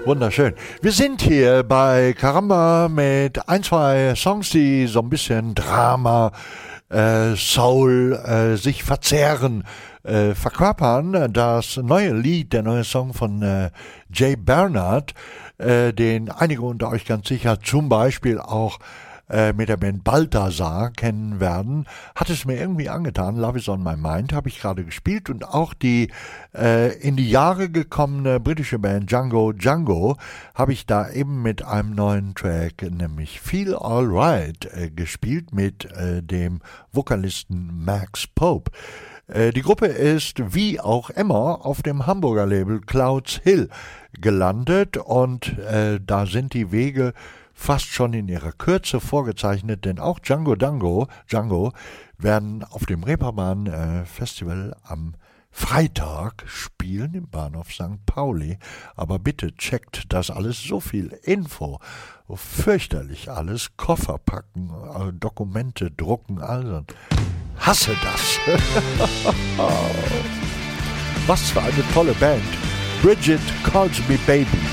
Wunderschön. Wir sind hier bei Caramba mit ein, zwei Songs, die so ein bisschen Drama, Soul, sich verzehren, verkörpern. Das neue Lied, der neue Song von Jay Bernard, den einige unter euch ganz sicher zum Beispiel auch mit der Band Balthasar kennen werden, hat es mir irgendwie angetan. Love is on my mind habe ich gerade gespielt und auch die in die Jahre gekommene britische Band Django Django habe ich da eben mit einem neuen Track, nämlich Feel Alright, gespielt mit dem Vokalisten Max Pope. Die Gruppe ist wie auch immer auf dem Hamburger Label Clouds Hill gelandet und da sind die Wege fast schon in ihrer Kürze vorgezeichnet, denn auch Django Django werden auf dem Reeperbahn Festival am Freitag spielen im Bahnhof St. Pauli. Aber bitte checkt das alles, so viel Info, fürchterlich alles, Koffer packen, Dokumente drucken, also hasse das. Was für eine tolle Band. Bridget Calls Me Baby.